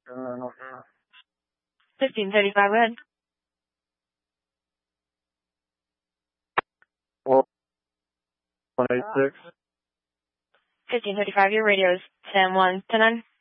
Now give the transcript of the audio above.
1535, go ahead. Well, 186. 1535, your radio is 10-1, 10-9.